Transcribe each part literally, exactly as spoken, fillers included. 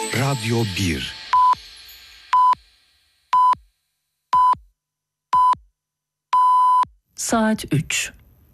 Radyo bir. Saat üç.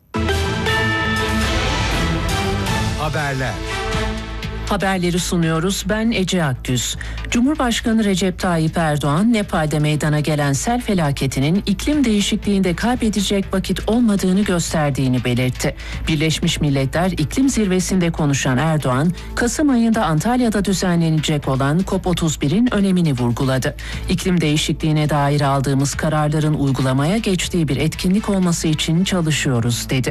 Haberler. Haberleri sunuyoruz. Ben Ece Akgüz. Cumhurbaşkanı Recep Tayyip Erdoğan, Nepal'de meydana gelen sel felaketinin iklim değişikliğinde kaybedecek vakit olmadığını gösterdiğini belirtti. Birleşmiş Milletler İklim Zirvesi'nde konuşan Erdoğan, Kasım ayında Antalya'da düzenlenecek olan COP otuz birin önemini vurguladı. İklim değişikliğine dair aldığımız kararların uygulamaya geçtiği bir etkinlik olması için çalışıyoruz, dedi.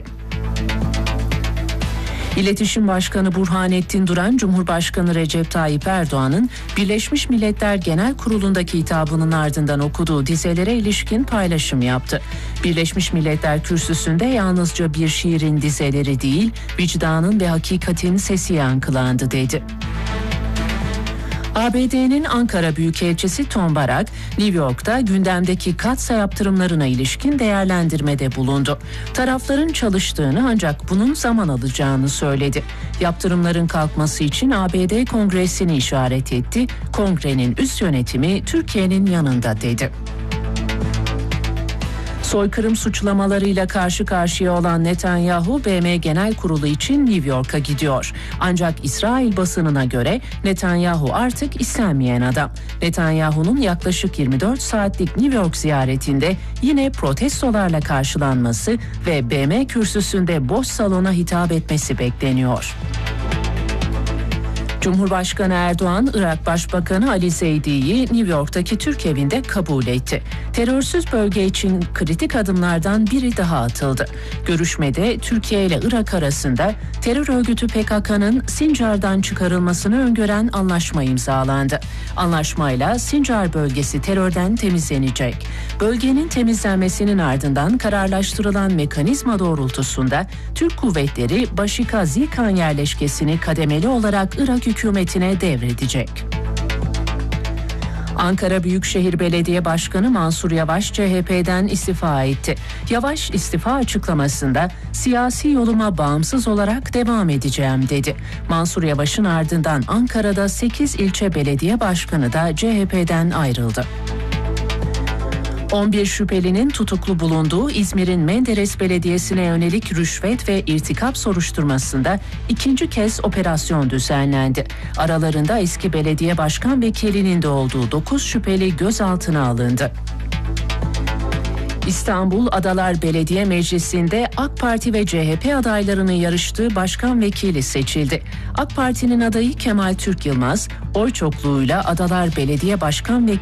İletişim Başkanı Burhanettin Duran, Cumhurbaşkanı Recep Tayyip Erdoğan'ın Birleşmiş Milletler Genel Kurulu'ndaki hitabının ardından okuduğu dizelere ilişkin paylaşım yaptı. Birleşmiş Milletler Kürsüsü'nde yalnızca bir şiirin dizeleri değil, vicdanın ve hakikatin sesi yankılandı, dedi. A B D'nin Ankara Büyükelçisi Tom Barak, New York'ta gündemdeki Katsa yaptırımlarına ilişkin değerlendirmede bulundu. Tarafların çalıştığını ancak bunun zaman alacağını söyledi. Yaptırımların kalkması için A B D Kongresi'ni işaret etti. Kongrenin üst yönetimi Türkiye'nin yanında, dedi. Soykırım suçlamalarıyla karşı karşıya olan Netanyahu, B M Genel Kurulu için New York'a gidiyor. Ancak İsrail basınına göre Netanyahu artık istenmeyen adam. Netanyahu'nun yaklaşık yirmi dört saatlik New York ziyaretinde yine protestolarla karşılanması ve B M kürsüsünde boş salona hitap etmesi bekleniyor. Cumhurbaşkanı Erdoğan, Irak Başbakanı Ali Zeydi'yi New York'taki Türk evinde kabul etti. Terörsüz bölge için kritik adımlardan biri daha atıldı. Görüşmede Türkiye ile Irak arasında terör örgütü P K K'nın Sincar'dan çıkarılmasını öngören anlaşma imzalandı. Anlaşmayla Sincar bölgesi terörden temizlenecek. Bölgenin temizlenmesinin ardından kararlaştırılan mekanizma doğrultusunda Türk kuvvetleri Başika Zikan yerleşkesini kademeli olarak Irak hükümetine devredecek. Ankara Büyükşehir Belediye Başkanı Mansur Yavaş C H P'den istifa etti. Yavaş istifa açıklamasında siyasi yoluma bağımsız olarak devam edeceğim, dedi. Mansur Yavaş'ın ardından Ankara'da sekiz ilçe belediye başkanı da C H P'den ayrıldı. on bir şüphelinin tutuklu bulunduğu İzmir'in Menderes Belediyesi'ne yönelik rüşvet ve irtikap soruşturmasında ikinci kez operasyon düzenlendi. Aralarında eski belediye başkan vekilinin de olduğu dokuz şüpheli gözaltına alındı. İstanbul Adalar Belediye Meclisi'nde AK Parti ve C H P adaylarının yarıştığı başkan vekili seçildi. AK Parti'nin adayı Kemal Türk Yılmaz, oy çokluğuyla Adalar Belediye Başkan Vekili